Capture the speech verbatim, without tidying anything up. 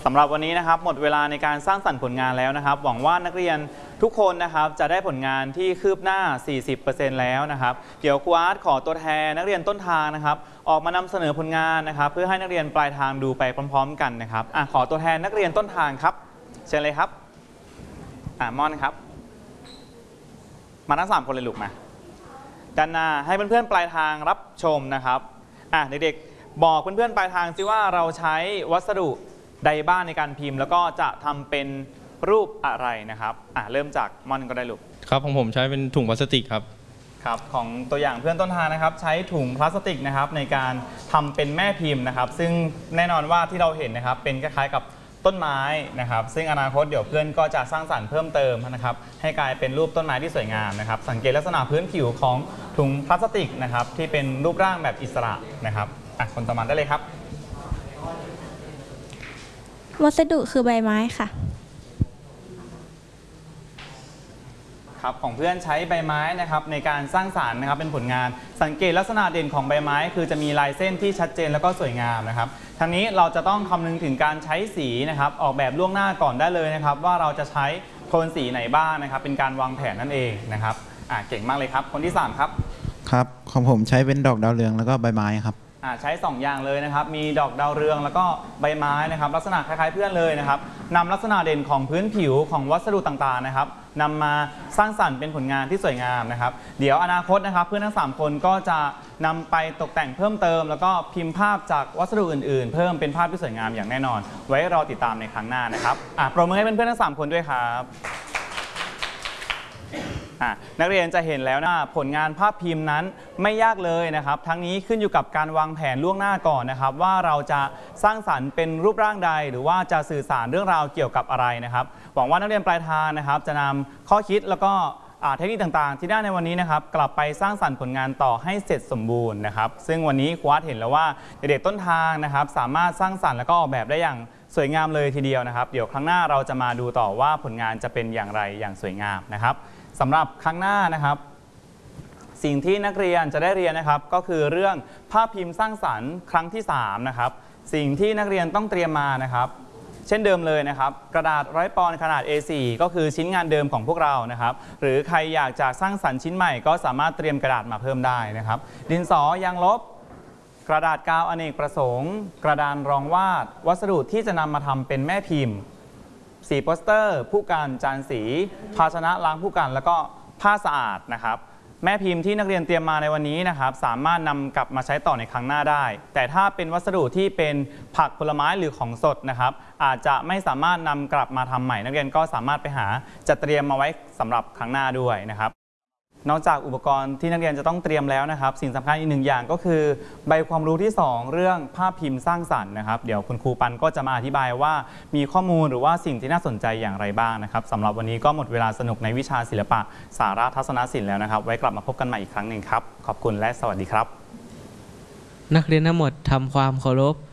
สำหรับวันนี้นะครับหมดเวลาในการสร้างสรรค์ผลงานแล้วนะครับหวังว่านักเรียนทุกคนนะครับจะได้ผลงานที่คืบหน้า สี่สิบเปอร์เซ็นต์ แล้วนะครับเดี๋ยวครูอาร์ตขอตัวแทนนักเรียนต้นทางนะครับออกมานำเสนอผลงานนะครับเพื่อให้นักเรียนปลายทางดูไปพร้อมๆกันนะครับอ่ะขอตัวแทนนักเรียนต้นทางครับเชิญเลยครับอ่ะม่อนครับมาทั้งสามคนเลยลูกมาด้านหน้าให้เพื่อนๆปลายทางรับชมนะครับอ่ะเด็กๆบอกเพื่อนๆปลายทางซิว่าเราใช้วัสดุใดบ้างในการพิมพ์แล้วก็จะทำเป็นรูปอะไรนะครับอ่ะเริ่มจากม่อนก็ได้ลูกครับของผมใช้เป็นถุงพลาสติกครับครับของตัวอย่างเพื่อนต้นทางนะครับใช้ถุงพลาสติกนะครับในการทำเป็นแม่พิมพ์นะครับซึ่งแน่นอนว่าที่เราเห็นนะครับเป็นคล้ายๆกับต้นไม้นะครับซึ่งอนาคตเดี๋ยวเพื่อนก็จะสร้างสรรค์เพิ่มเติมนะครับให้กลายเป็นรูปต้นไม้ที่สวยงามนะครับสังเกตลักษณะพื้นผิวของถุงพลาสติกนะครับที่เป็นรูปร่างแบบอิสระนะครับอ่ะคนต่อมาได้เลยครับวัสดุคือใบไม้ค่ะครับของเพื่อนใช้ใบไม้นะครับในการสร้างสรรค์นะครับเป็นผลงานสังเกตลักษณะเด่นของใบไม้คือจะมีลายเส้นที่ชัดเจนแล้วก็สวยงามนะครับทั้งนี้เราจะต้องคำนึงถึงการใช้สีนะครับออกแบบล่วงหน้าก่อนได้เลยนะครับว่าเราจะใช้โทนสีไหนบ้างนะครับเป็นการวางแผนนั่นเองนะครับอ่าเก่งมากเลยครับคนที่สามครับครับของผมใช้เป็นดอกดาวเรืองแล้วก็ใบไม้ครับใช้สองอย่างเลยนะครับมีดอกดาวเรืองแล้วก็ใบไม้นะครับลักษณะคล้ายๆเพื่อนเลยนะครับนำลักษณะเด่นของพื้นผิวของวัสดุต่างๆนะครับนำมาสร้างสรรค์เป็นผลงานที่สวยงามนะครับเดี๋ยวอนาคตนะครับเพื่อนทั้งสามคนก็จะนำไปตกแต่งเพิ่มเติมแล้วก็พิมพ์ภาพจากวัสดุอื่นๆเพิ่มเป็นภาพที่สวยงามอย่างแน่นอนไว้รอติดตามในครั้งหน้านะครับอ่ะปรบมือให้เพื่อนๆทั้งสามคนด้วยครับนักเรียนจะเห็นแล้วนะผลงานภาพพิมพ์นั้นไม่ยากเลยนะครับทั้งนี้ขึ้นอยู่กับการวางแผนล่วงหน้าก่อนนะครับว่าเราจะสร้างสรรค์เป็นรูปร่างใดหรือว่าจะสื่อสารเรื่องราวเกี่ยวกับอะไรนะครับหวังว่านักเรียนปลายทางนะครับจะนำข้อคิดแล้วก็เทคนิคต่างๆที่ได้ในวันนี้นะครับกลับไปสร้างสรรค์ผลงานต่อให้เสร็จสมบูรณ์นะครับซึ่งวันนี้ครูอาร์ตเห็นแล้วว่าเด็กๆต้นทางนะครับสามารถสร้างสรรค์และก็ออกแบบได้อย่างสวยงามเลยทีเดียวนะครับเดี๋ยวครั้งหน้าเราจะมาดูต่อว่าผลงานจะเป็นอย่างไรอย่างสวยงามนะครับสำหรับครั้งหน้านะครับสิ่งที่นักเรียนจะได้เรียนนะครับก็คือเรื่องภาพพิมพ์สร้างสรรค์ครั้งที่สามนะครับสิ่งที่นักเรียนต้องเตรียมมานะครับเช่นเดิมเลยนะครับกระดาษร้อยปอนด์ขนาด เอ โฟร์ ก็คือชิ้นงานเดิมของพวกเรานะครับหรือใครอยากจะสร้างสรรค์ชิ้นใหม่ก็สามารถเตรียมกระดาษมาเพิ่มได้นะครับดินสอยางลบกระดาษกาวอเนกประสงค์กระดานรองวาดวัสดุที่จะนำมาทำเป็นแม่พิมพ์สีโปสเตอร์ผู้กันจานสีภาชนะล้างผู้กันแล้วก็ผ้าสะอาดนะครับแม่พิมพ์ที่นักเรียนเตรียมมาในวันนี้นะครับสามารถนำกลับมาใช้ต่อในครั้งหน้าได้แต่ถ้าเป็นวัสดุที่เป็นผักผลไม้หรือของสดนะครับอาจจะไม่สามารถนำกลับมาทำใหม่นักเรียนก็สามารถไปหาจัดเตรียมมาไว้สำหรับครั้งหน้าด้วยนะครับนอกจากอุปกรณ์ที่นักเรียนจะต้องเตรียมแล้วนะครับสิ่งสำคัญอีกหนึ่งอย่างก็คือใบความรู้ที่สองเรื่องภาพพิมพ์สร้างสรรค์นะครับเดี๋ยวคุณครูปันก็จะมาอธิบายว่ามีข้อมูลหรือว่าสิ่งที่น่าสนใจอย่างไรบ้างนะครับสำหรับวันนี้ก็หมดเวลาสนุกในวิชาศิลปะสาระทัศนศิลป์แล้วนะครับไว้กลับมาพบกันใหม่อีกครั้งหนึ่งครับขอบคุณและสวัสดีครับนักเรียนทั้งหมดทำความเคารพ